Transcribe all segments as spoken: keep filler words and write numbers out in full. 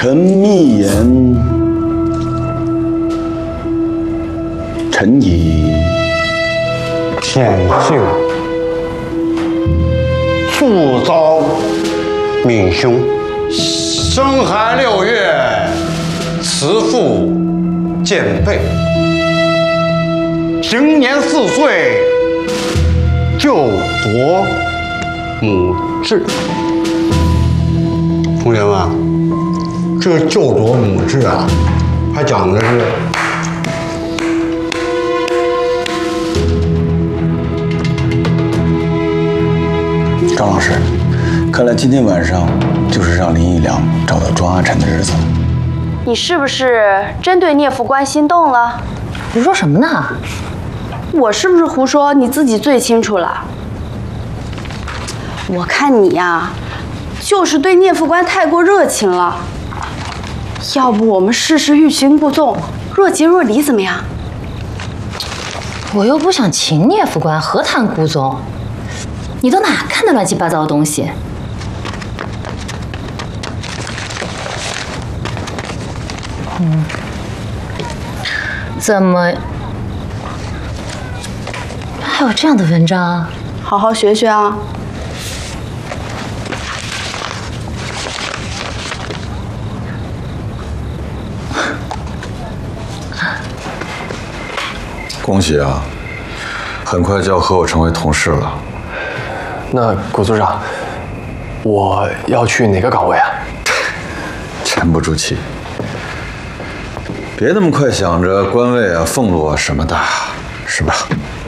臣密言，臣以显幸，速遭闵兄。 生孩六月，慈父见背；行年四岁，就夺母志。同学们，这个就夺母志啊，它讲的是张老师，看来今天晚上就是让林义良找到庄阿晨的日子了。 你是不是真对聂副官心动了？ 你说什么呢？ 我是不是胡说？你自己最清楚了。我看你呀，就是对聂副官太过热情了。要不我们试试欲擒故纵，若即若离怎么样？ 我又不想擒聂副官，何谈故纵？你都哪看的乱七八糟的东西？嗯，怎么还有这样的文章？ 好好学学啊！ 恭喜啊，很快就要和我成为同事了。 那谷组长，我要去哪个岗位啊？ 沉不住气，别那么快想着官位啊、俸禄啊什么的，是吧？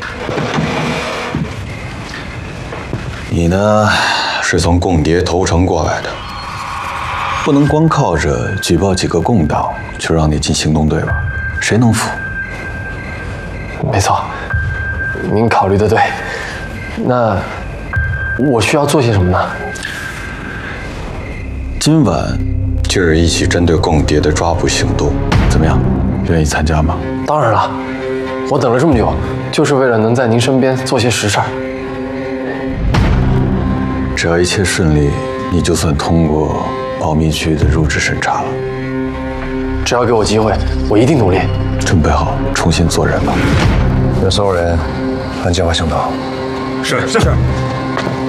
你呢，是从共谍投诚过来的，不能光靠着举报几个共党就让你进行动队吧？谁能服？ 没错，您考虑的对。那我需要做些什么呢？ 今晚就是一起针对共谍的抓捕行动，怎么样？愿意参加吗？ 当然了，我等了这么久，就是为了能在您身边做些实事儿。 只要一切顺利，你就算通过保密局的入职审查了。 只要给我机会，我一定努力。 准备好重新做人吧。 让所有人按计划行动。 是是是。